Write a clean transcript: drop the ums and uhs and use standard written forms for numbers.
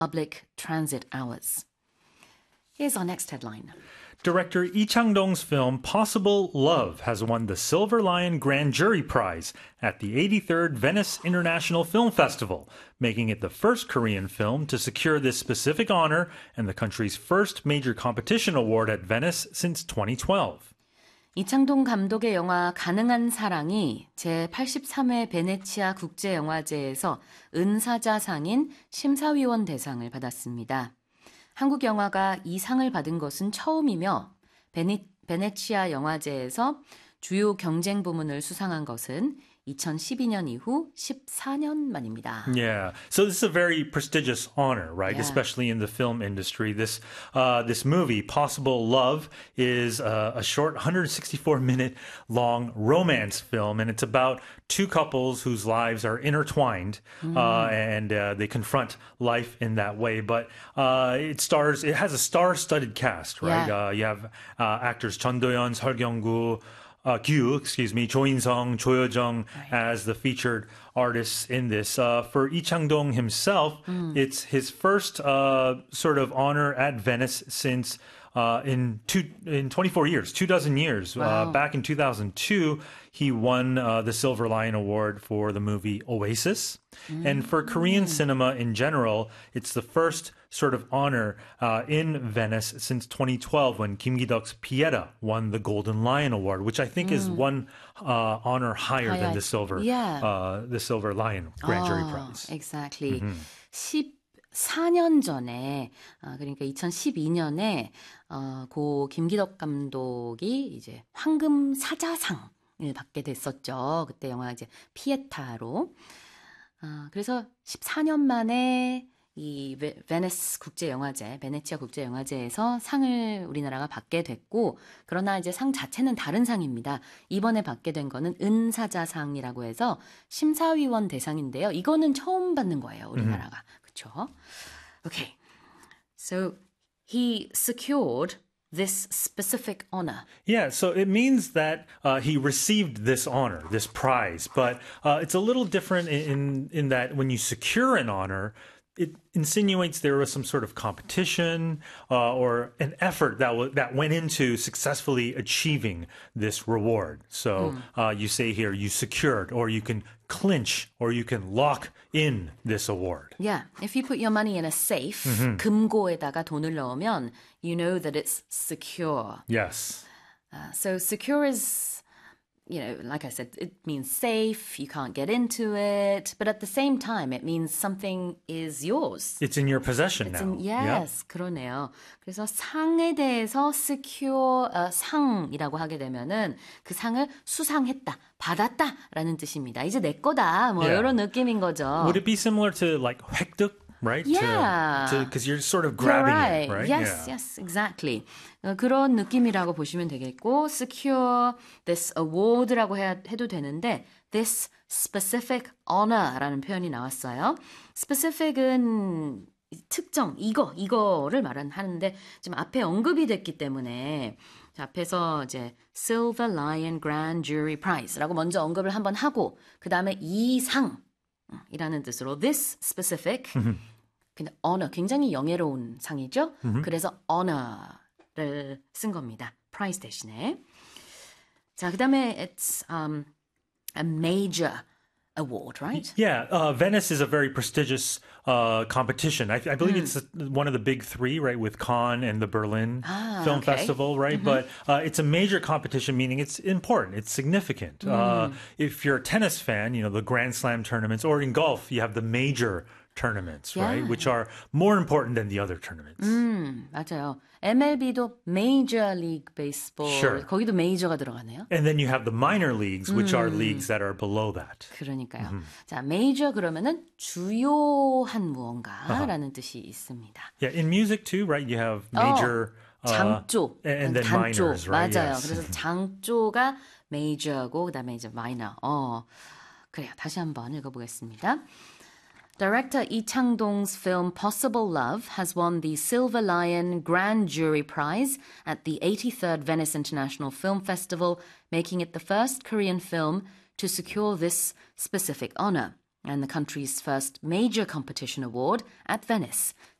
public transit hours. Here's our next headline. Director Lee Chang-dong's film Possible Love has won the Silver Lion Grand Jury Prize at the 83rd Venice International Film Festival, making it the first Korean film to secure this specific honor and the country's first major competition award at Venice since 2012. 이창동 감독의 영화 가능한 사랑이 제83회 베네치아 국제영화제에서 은사자상인 심사위원 대상을 받았습니다. 한국 영화가 이 상을 받은 것은 처음이며 베네치아 영화제에서 주요 경쟁 부문을 수상한 것은 2012년 이후 14년 만입니다. Yeah, so this is a very prestigious honor, right? Yeah. Especially in the film industry. This movie, Possible Love, is a short 164-minute long romance film, and it's about two couples whose lives are intertwined, and they confront life in that way. But it has a star-studded cast, right? Yeah. You have actors Chun Do-yeon, Seol Gyu, Jo In-sung, Cho Yo-jung as the featured artists in this. For Lee Chang-dong himself, it's his first sort of honor at Venice since in 24 years, 24 years. Wow. Back in 2002, he won the Silver Lion Award for the movie Oasis. And for Korean cinema in general, it's the first sort of honor in Venice since 2012 when Kim Ki-duk's Pieta won the Golden Lion Award, which I think is one honor higher than the Silver Lion Grand Jury Prize. Exactly. 14년 전에 그러니까 2012년에 고 김기덕 감독이 이제 황금 사자상을 받게 됐었죠. 그때 영화 이제 피에타로. 그래서 14년 만에 이 베네스 국제영화제, 베네치아 국제영화제에서 상을 우리나라가 받게 됐고, 그러나 이제 상 자체는 다른 상입니다. 이번에 받게 된 거는 은사자상이라고 해서 심사위원 대상인데요. 이거는 처음 받는 거예요, 우리나라가. 그렇죠? Okay. So he secured this specific honor. Yeah, so it means that he received this honor, this prize, but it's a little different in that when you secure an honor, it insinuates there was some sort of competition or an effort that went into successfully achieving this reward. So you say here you secured, or you can clinch, or you can lock in this award. Yeah, if you put your money in a safe, 금고에다가 돈을 넣으면 you know that it's secure. Yes. So secure is, like I said, it means safe, you can't get into it, but at the same time, it means something is yours. It's in your possession now. Yes, 그러네요. 그래서 상에 대해서 secure 상이라고 하게 되면은 그 상을 수상했다, 받았다라는 뜻입니다. 이제 내 거다, 뭐 이런 느낌인 거죠. Would it be similar to like 획득? Right? Yeah. Because you're sort of grabbing right. it, right? Yes, exactly. 그런 느낌이라고 보시면 되겠고, secure this award라고 해도 되는데, this specific honor라는 표현이 나왔어요. specific은 특정, 이거를 하는데, 지금 앞에 언급이 됐기 때문에, 앞에서 이제 Silver Lion Grand Jury Prize라고 먼저 언급을 한번 하고, 그 다음에 이 상이라는 뜻으로 this specific, 근데 honor, 굉장히 영예로운 상이죠. 그래서 honor를 쓴 겁니다. prize 대신에. 자, 그 다음에 it's a major award, right? Yeah, Venice is a very prestigious competition. I believe it's one of the big three, right, with Cannes and the Berlin Film Festival, right? But it's a major competition, meaning it's important, it's significant. If you're a tennis fan, the Grand Slam tournaments, or in golf, you have the major tournaments, right? Which are more important than the other tournaments. 맞아요. MLB도 Major League Baseball. Sure. 거기도 메이저가 들어가네요. And then you have the minor leagues, which are leagues that are below that. 그러니까요. 자, major 그러면은 주요한 무언가라는 뜻이 있습니다. Yeah, in music too, right? You have major 장조, and then 단조. minors, right? 맞아요. Yes. 그래서 장조가 major고 그다음에 이제 minor. 그래요. 다시 한번 읽어보겠습니다. Director Lee Chang-dong's film Possible Love has won the Silver Lion Grand Jury Prize at the 83rd Venice International Film Festival, making it the first Korean film to secure this specific honor. and the country's first major competition award at Venice.